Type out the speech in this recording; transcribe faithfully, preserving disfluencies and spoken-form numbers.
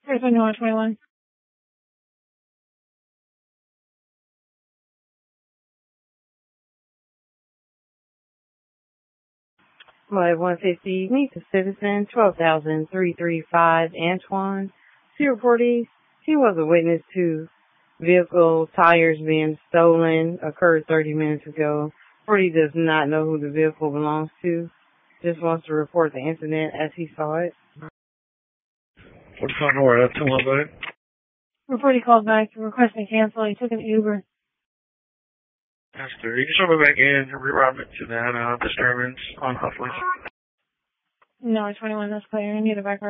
Here's one North twenty-one. Flight one fifty, meet the citizen, twelve thousand three thirty-five, Antoine. She reported he was a witness to vehicle tires being stolen, occurred thirty minutes ago. Forty does not know who the vehicle belongs to, just wants to report the incident as he saw it. What's on order? That's one back. Reporting called back requesting cancel. He took an Uber. That's good. You can show me back in and reroute it to that uh, disturbance on Huffley. No, twenty-one, that's clear. I need a back